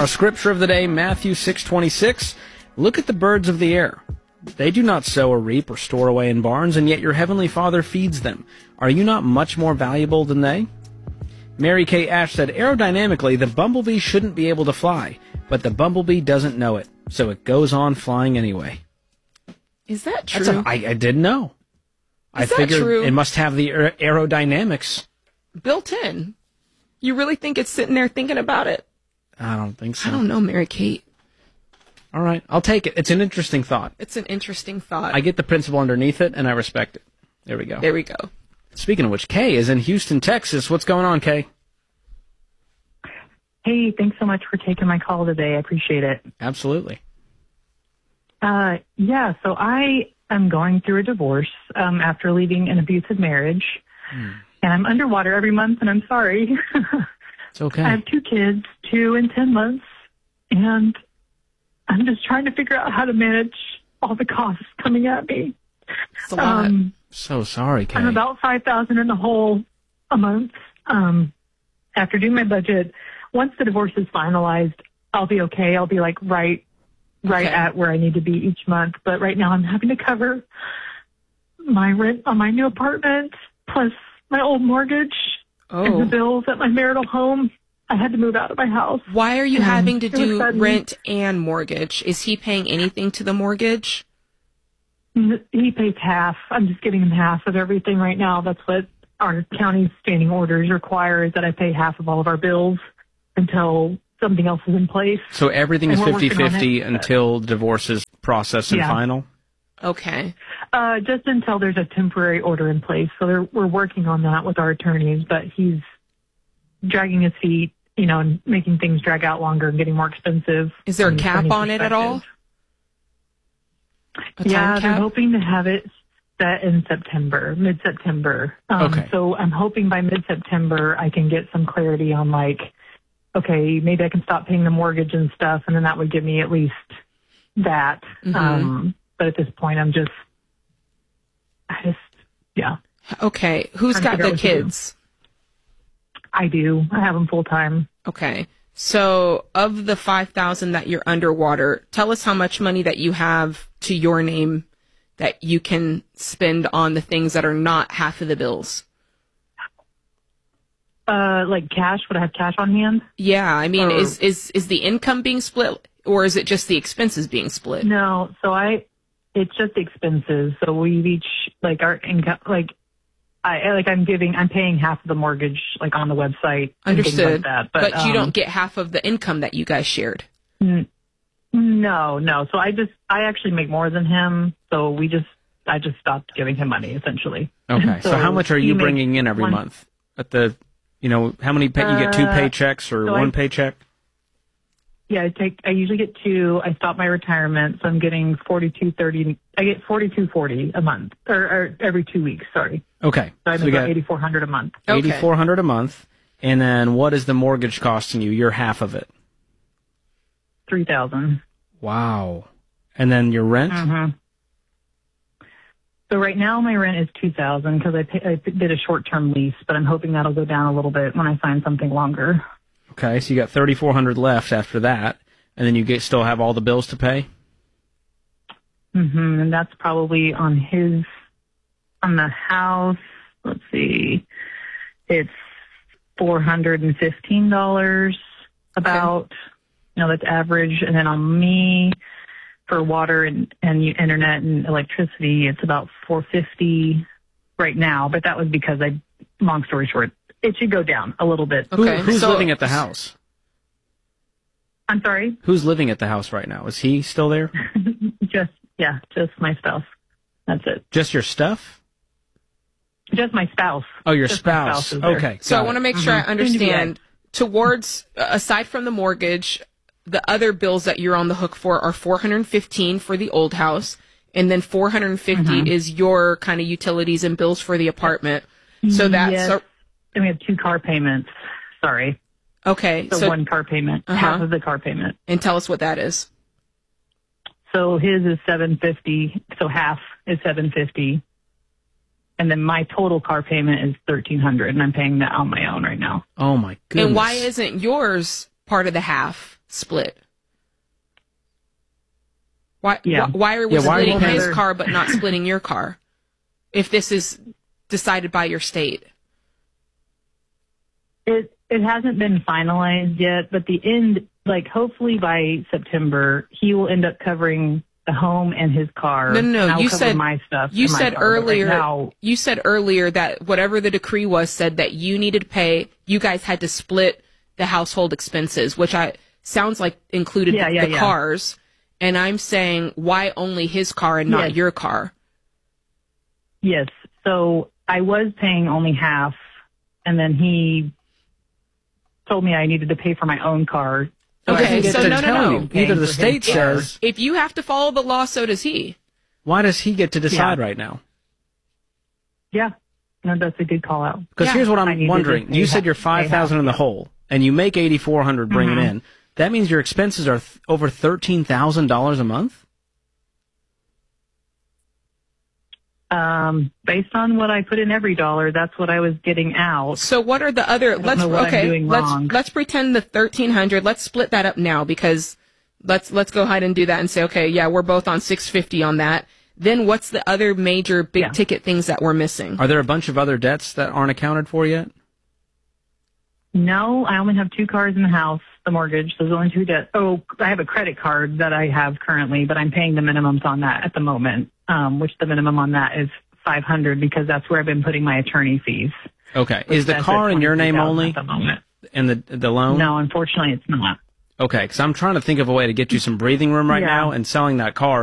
Our scripture of the day, Matthew 6:26. Look at the birds of the air. They do not sow or reap or store away in barns, and yet your heavenly Father feeds them. Are you not much more valuable than they? Mary Kay Ash said, aerodynamically, the bumblebee shouldn't be able to fly, but the bumblebee doesn't know it, so it goes on flying anyway. Is that true? I didn't know. I figured true? It must have the aerodynamics Built in. You really think it's sitting there thinking about it? I don't think so. I don't know, Mary Kate. All right, I'll take it. It's an interesting thought. It's an interesting thought. I get the principle underneath it, and I respect it. There we go. There we go. Speaking of which, Kay is in Houston, Texas. What's going on, Kay? Hey, thanks so much for taking my call today. I appreciate it. Absolutely. Yeah, so I am going through a divorce after leaving an abusive marriage. And I'm underwater every month, and I'm sorry. It's okay. I have 2 kids, 2 and 10 months, and I'm just trying to figure out how to manage all the costs coming at me. It's a lot. So sorry, Kay. I'm about $5,000 in the hole a month. After doing my budget, once the divorce is finalized, I'll be okay. I'll be like right at where I need to be each month. But right now I'm having to cover my rent on my new apartment, plus my old mortgage and the bills at my marital home. I had to move out of my house. Why are you having to do rent and mortgage? Is he paying anything to the mortgage? He pays half. I'm just giving him half of everything right now. That's what our county standing orders require, is that I pay half of all of our bills until something else is in place. So everything is 50-50 until divorce is processed and final? Okay. Just until there's a temporary order in place. So we're working on that with our attorneys, but he's dragging his feet, and making things drag out longer and getting more expensive. Is there a cap on it at all? Yeah, they're hoping to have it set in September, mid-September. Okay. So I'm hoping by mid-September I can get some clarity on okay, maybe I can stop paying the mortgage and stuff, and then that would give me at least that. But at this point, yeah. Okay. Who's got the kids? I do. I have them full time. Okay. So of the $5,000 that you're underwater, tell us how much money that you have to your name that you can spend on the things that are not half of the bills. Like cash? Would I have cash on hand? Yeah. I mean, is the income being split, or is it just the expenses being split? No. So it's just the expenses. So we've each, our income, I'm paying half of the mortgage, on the website. Understood. Like that. But you don't get half of the income that you guys shared. No. So I actually make more than him. So I just stopped giving him money, essentially. Okay. So how much are you bringing in every month? At the, how many, you get 2 paychecks or one paycheck? Yeah, I usually get 2. I stop my retirement, so I'm getting $42.30. I get $42.40 a month, or every 2 weeks. Sorry. Okay. So I'm about $8,400 a month. Okay. $8,400 a month, and then what is the mortgage costing you? Your half of it. $3,000. Wow. And then your rent? So right now my rent is $2,000 because I did a short-term lease, but I'm hoping that'll go down a little bit when I find something longer. Okay, so you got $3,400 left after that, and then you still have all the bills to pay? And that's probably on the house. Let's see. It's $415 about. That's average. And then on me, for water and internet and electricity, it's about $450 right now. But that was because long story short, it should go down a little bit. Okay. Who's living at the house? I'm sorry? Who's living at the house right now? Is he still there? Just my spouse. That's it. Just your stuff? Just my spouse. Oh, your spouse. Okay. So I want to make sure I understand. Towards, aside from the mortgage, the other bills that you're on the hook for are $415 for the old house, and then $450 is your kind of utilities and bills for the apartment. So that's... Then we have 2 car payments. Sorry. Okay. So 1 car payment, half of the car payment. And tell us what that is. So his is $750. So half is $750. And then my total car payment is $1,300, and I'm paying that on my own right now. Oh my goodness. And why isn't yours part of the half? split? Why Yeah. why are we Yeah, why are you splitting paying his her- car but not splitting your car? If this is decided by your state. It hasn't been finalized yet, but the end, like hopefully by September, he will end up covering the home and his car. No. And I'll You cover said my stuff. You and my said car, but right earlier. now, You said earlier that whatever the decree was said that you needed to pay. You guys had to split the household expenses, which sounds like included the cars. And I'm saying, why only his car and not your car? yes. So I was paying only half, and then he told me I needed to pay for my own car. So Okay, I think so it's no. paying Either the for state his car. says, If you have to follow the law, so does he. why does he get to decide Yeah. right now? Yeah. No, that's a good call out. Because Yeah. here's what I I'm needed wondering. to You pay said you're half- 5,000 in the hole, and you make 8,400 bringing in. That means your expenses are over $13,000 a month? Based on what I put in every dollar, that's what I was getting out. So what are the other? don't know what I'm doing wrong. Let's pretend the 1,300. Let's split that up now because let's go ahead and do that and say, okay, yeah, we're both on 650 on that. Then what's the other major big ticket things that we're missing? Are there a bunch of other debts that aren't accounted for yet? No, I only have 2 cars in the house, the mortgage. There's only 2 debts. Oh, I have a credit card that I have currently, but I'm paying the minimums on that at the moment, which the minimum on that is $500 because that's where I've been putting my attorney fees. Okay. Is the That's car at in your name $22,000 only? at the moment. And the loan? No, unfortunately, it's not. Okay, because I'm trying to think of a way to get you some breathing room right Yeah. now, and selling that car